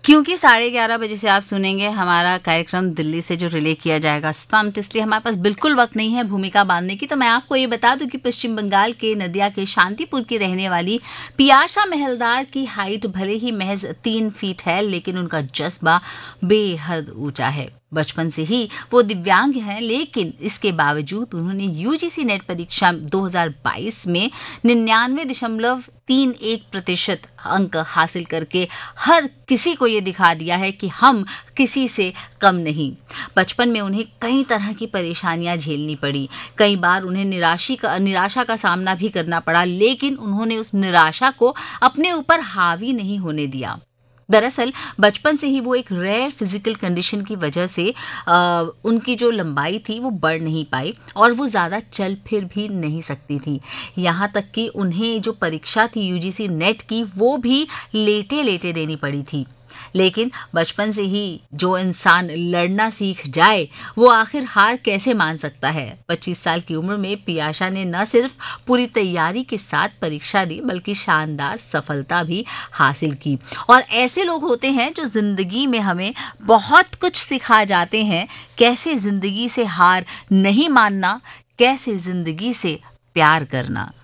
क्योंकि 11:30 बजे से आप सुनेंगे हमारा कार्यक्रम दिल्ली से जो रिले किया जाएगा स्टम्प्ड, इसलिए हमारे पास बिल्कुल वक्त नहीं है भूमिका बांधने की। तो मैं आपको ये बता दूं कि पश्चिम बंगाल के नदिया के शांतिपुर की रहने वाली पियाशा महलदार की हाइट भले ही महज 3 फीट है, लेकिन उनका जज्बा बेहद ऊंचा है। बचपन से ही वो दिव्यांग हैं, लेकिन इसके बावजूद उन्होंने यूजीसी नेट परीक्षा 2022 में 99.31% अंक हासिल करके हर किसी को ये दिखा दिया है कि हम किसी से कम नहीं। बचपन में उन्हें कई तरह की परेशानियां झेलनी पड़ी, कई बार उन्हें निराशा का सामना भी करना पड़ा, लेकिन उन्होंने उस निराशा को अपने ऊपर हावी नहीं होने दिया। दरअसल बचपन से ही वो एक रेयर फिजिकल कंडीशन की वजह से उनकी जो लंबाई थी वो बढ़ नहीं पाई और वो ज़्यादा चल फिर भी नहीं सकती थी। यहाँ तक कि उन्हें जो परीक्षा थी यूजीसी नेट की, वो भी लेटे लेटे देनी पड़ी थी। लेकिन बचपन से ही जो इंसान लड़ना सीख जाए वो आखिर हार कैसे मान सकता है। 25 साल की उम्र में पियाशा ने न सिर्फ पूरी तैयारी के साथ परीक्षा दी, बल्कि शानदार सफलता भी हासिल की। और ऐसे लोग होते हैं जो जिंदगी में हमें बहुत कुछ सिखा जाते हैं, कैसे जिंदगी से हार नहीं मानना, कैसे जिंदगी से प्यार करना।